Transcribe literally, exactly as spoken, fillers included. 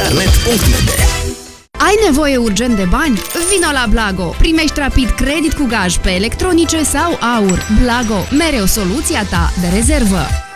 internet punct n d. Ai nevoie urgent de bani? Vino la Blago! Primești rapid credit cu gaj pe electronice sau aur. Blago, mereu soluția ta de rezervă!